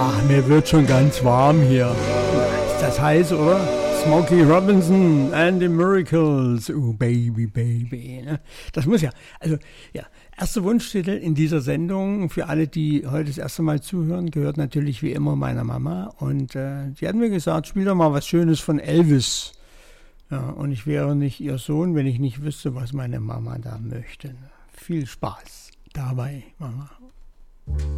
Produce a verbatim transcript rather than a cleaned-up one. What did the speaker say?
Ach, mir wird schon ganz warm hier. Ist das heiß, oder? Smokey Robinson and the Miracles. Oh, Baby, Baby. Ne? Das muss ja, also, ja. Erster Wunschtitel in dieser Sendung für alle, die heute das erste Mal zuhören, gehört natürlich wie immer meiner Mama. Und äh, die hat mir gesagt, spiel doch mal was Schönes von Elvis. Ja, und ich wäre nicht ihr Sohn, wenn ich nicht wüsste, was meine Mama da möchte. Viel Spaß dabei, Mama.